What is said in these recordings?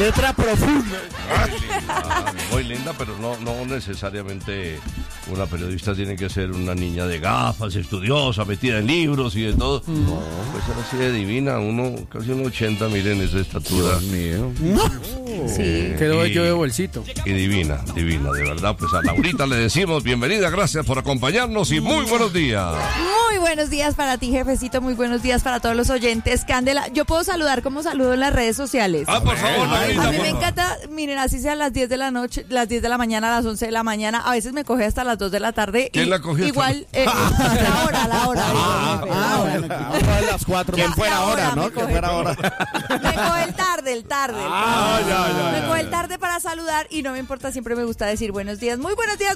Letra profunda. Muy linda, pero no necesariamente una periodista tiene que ser una niña de gafas, estudiosa, metida en libros y de todo. No, pues era así de divina, casi un 80, miren, esa estatura. Dios mío. Sí. Quedó yo de bolsito. Y divina, de verdad. Pues a Laurita le decimos bienvenida, gracias por acompañarnos y muy buenos días. Muy buenos días para ti, jefecito, muy buenos días para todos los oyentes. Candela, yo puedo saludar como saludo en las redes sociales. Por favor, Laurita. A mí me encanta, miren, así sea a las 10 de la noche, las 10 de la mañana, a las 11 de la mañana, a veces me coge hasta las 2 de la tarde. ¿Quién la cogió? Igual, la hora. A las 4. ¿Quién fuera ahora, no? ¿Quién fuera ahora? Me coge el tarde. Me coge el tarde para saludar y no me importa, siempre me gusta decir buenos días, muy buenos días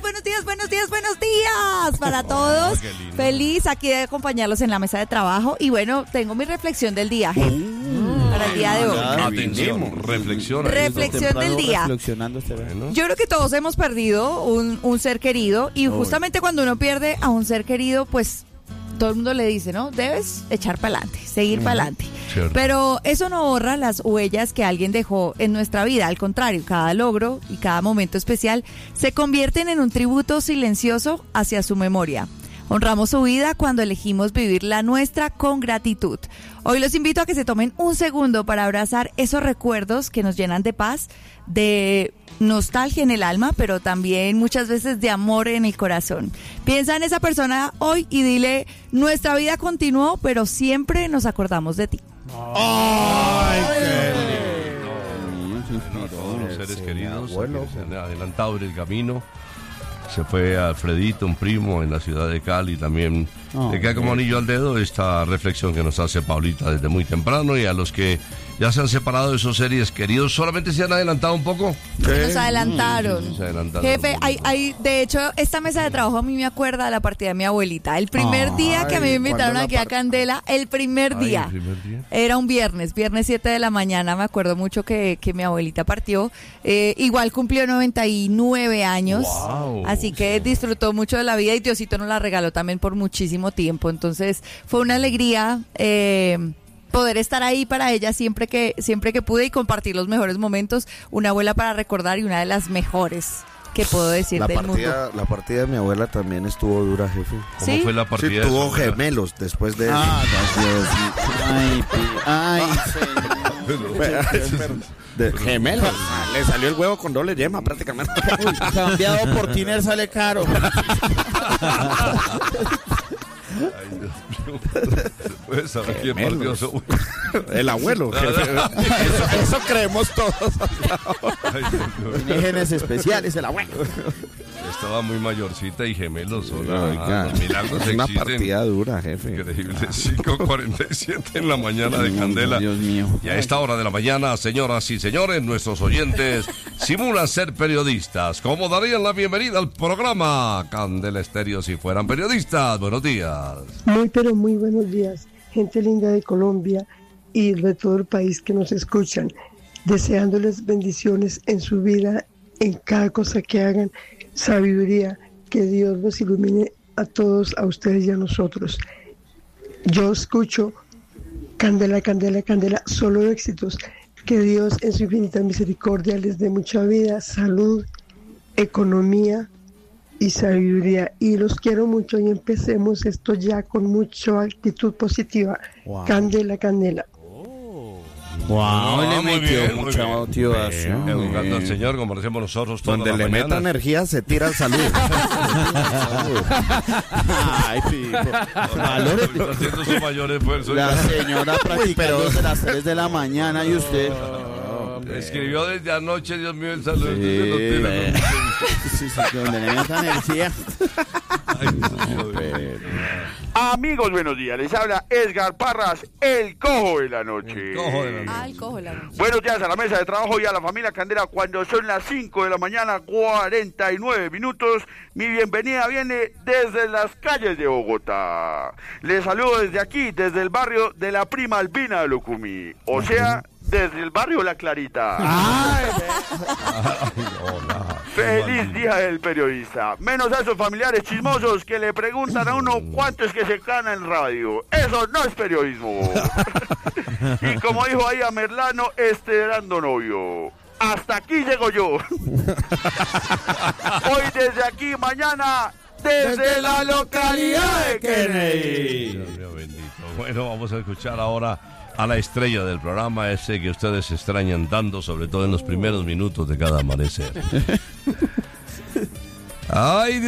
para todos. Feliz aquí de acompañarlos en la mesa de trabajo y bueno, tengo mi reflexión del día, para el día de hoy. Atención, reflexión del día. Yo creo que todos hemos perdido un ser querido y justamente cuando uno pierde a un ser querido, pues todo el mundo le dice, ¿no? Debes echar para adelante, seguir para adelante. Pero eso no borra las huellas que alguien dejó en nuestra vida. Al contrario, cada logro y cada momento especial se convierten en un tributo silencioso hacia su memoria. Honramos su vida cuando elegimos vivir la nuestra con gratitud. Hoy los invito a que se tomen un segundo para abrazar esos recuerdos que nos llenan de paz, de nostalgia en el alma, pero también muchas veces de amor en el corazón. Piensa en esa persona hoy y dile, nuestra vida continuó, pero siempre nos acordamos de ti. ¡Ay, qué lindo! Todos los seres queridos que se han adelantado en el camino. Se fue Alfredito, un primo, en la ciudad de Cali. También le queda como anillo al dedo esta reflexión que nos hace Paulita desde muy temprano. Y a los que ya se han separado de esos seres queridos, ¿solamente se han adelantado un poco? Nos adelantaron. Sí, se adelantaron. Jefe, de hecho, esta mesa de trabajo a mí me acuerda de la partida de mi abuelita. El primer día que a mí me invitaron aquí a Candela, el primer día. Era un viernes 7 de la mañana, me acuerdo mucho que mi abuelita partió. Igual cumplió 99 años. Wow. Así que disfrutó mucho de la vida y Diosito nos la regaló también por muchísimo tiempo. Entonces fue una alegría poder estar ahí para ella siempre que pude y compartir los mejores momentos. Una abuela para recordar y una de las mejores que puedo decir del mundo. La partida de mi abuela también estuvo dura, jefe. ¿Cómo fue la partida? Sí, tuvo gemelos después de eso. Gemelos. Le salió el huevo con doble yema prácticamente. Cambiado por tiner sale caro. Ay, Dios mío. ¿Puedes saber quién partió eso? El abuelo. Eso creemos todos. Tiene genes especiales el abuelo. Estaba muy mayorcita y gemelos. Los milagros existen. Una partida dura, jefe. Increíble. 5:47 en la mañana de Candela. Dios mío. Y a esta hora de la mañana, señoras y señores, nuestros oyentes simulan ser periodistas. ¿Cómo darían la bienvenida al programa Candela Estéreo si fueran periodistas? Buenos días. Muy, pero muy buenos días, gente linda de Colombia y de todo el país que nos escuchan, deseándoles bendiciones en su vida, en cada cosa que hagan, sabiduría, que Dios los ilumine a todos, a ustedes y a nosotros. Yo escucho Candela, Candela, Candela, solo éxitos, que Dios en su infinita misericordia les dé mucha vida, salud, economía y sabiduría, y los quiero mucho y empecemos esto ya con mucha actitud positiva. Wow. Candela, Candela. Wow, le muy metió bien, mucha motivación. Educando al Señor, como decimos nosotros toda Donde la le mañana. meta energía, se tira al salud. Ay, pico. Está haciendo su mayor esfuerzo. La señora practicando desde las 3 de la mañana y usted... Escribió desde anoche, Dios mío, el saludo. Sí, donde le meta energía. Amigos, buenos días. Les habla Edgar Parras, el cojo de la noche. El cojo de la noche. Buenos días a la mesa de trabajo y a la familia Candela. Cuando son las 5 de la mañana, 49 minutos, mi bienvenida viene desde las calles de Bogotá. Les saludo desde aquí, desde el barrio de la Prima Albina de Lucumí. O sea, desde el barrio La Clarita. Hola. Feliz día del periodista. Menos a esos familiares chismosos que le preguntan a uno cuánto es que se gana en radio. Eso no es periodismo. Y como dijo ahí a Merlano, dando novio. Hasta aquí llego yo. Hoy desde aquí, mañana desde la localidad de Kennedy. Dios mío bendito. Bueno, vamos a escuchar ahora a la estrella del programa, ese que ustedes extrañan tanto, sobre todo en los primeros minutos de cada amanecer. ¡Ay, Dios!